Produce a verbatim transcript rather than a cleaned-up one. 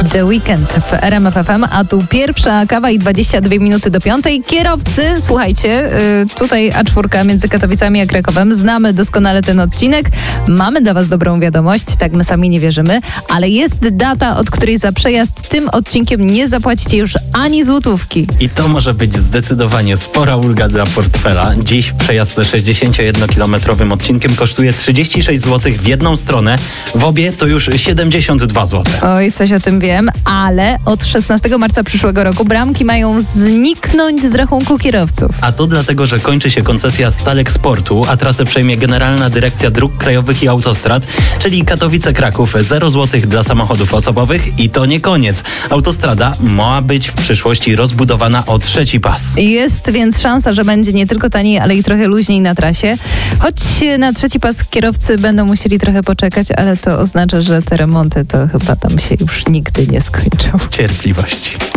The Weekend w R M F F M, a tu pierwsza kawa i dwadzieścia dwie minuty do piątej. Kierowcy, słuchajcie, tutaj A cztery między Katowicami a Krakowem. Znamy doskonale ten odcinek. Mamy dla was dobrą wiadomość, tak my sami nie wierzymy, ale jest data, od której za przejazd tym odcinkiem nie zapłacicie już ani złotówki. I to może być zdecydowanie spora ulga dla portfela. Dziś przejazd sześćdziesięciojednokilometrowym odcinkiem kosztuje trzydzieści sześć złotych w jedną stronę. W obie to już siedemdziesiąt dwa złote. Oj, coś o tym wiem, ale od szesnastego marca przyszłego roku bramki mają zniknąć z rachunku kierowców. A to dlatego, że kończy się koncesja Stalek Sportu, a trasę przejmie Generalna Dyrekcja Dróg Krajowych i Autostrad, czyli Katowice-Kraków, zero złotych dla samochodów osobowych i to nie koniec. Autostrada ma być w przyszłości rozbudowana o trzeci pas. Jest więc szansa, że będzie nie tylko taniej, ale i trochę luźniej na trasie. Choć na trzeci pas kierowcy będą musieli trochę poczekać, ale to oznacza, że te remonty to chyba tam się już nigdy nie skończą. Cierpliwości.